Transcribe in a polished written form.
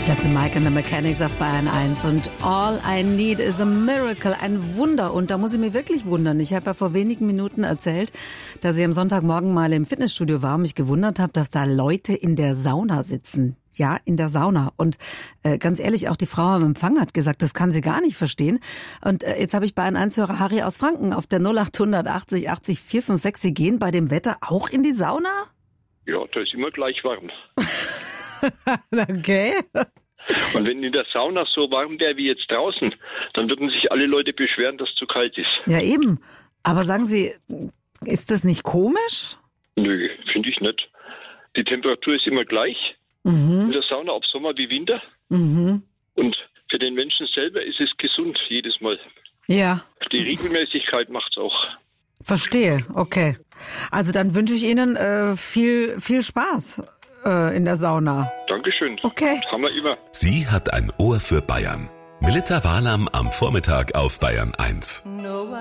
Das sind Mike and the Mechanics auf Bayern 1 und All I Need is a Miracle, ein Wunder. Und da muss ich mir wirklich wundern. Ich habe ja vor wenigen Minuten erzählt, dass ich am Sonntagmorgen mal im Fitnessstudio war und mich gewundert habe, dass da Leute in der Sauna sitzen. Ja, in der Sauna. Und ganz ehrlich, auch die Frau am Empfang hat gesagt, das kann sie gar nicht verstehen. Und jetzt habe ich Bayern 1-Hörer Harry aus Franken auf der 0800 80 80 456. Sie gehen bei dem Wetter auch in die Sauna? Ja, da ist immer gleich warm. Okay. Und wenn in der Sauna so warm wäre wie jetzt draußen, dann würden sich alle Leute beschweren, dass es zu kalt ist. Ja, eben. Aber sagen Sie, ist das nicht komisch? Nö, finde ich nicht. Die Temperatur ist immer gleich. In der Sauna, ob Sommer wie Winter. Und für den Menschen selber ist es gesund jedes Mal. Ja. Die Regelmäßigkeit macht's auch. Verstehe, okay. Also dann wünsche ich Ihnen viel Spaß in der Sauna. Dankeschön. Okay. Haben wir immer. Sie hat ein Ohr für Bayern. Melitta Wahlam am Vormittag auf Bayern 1.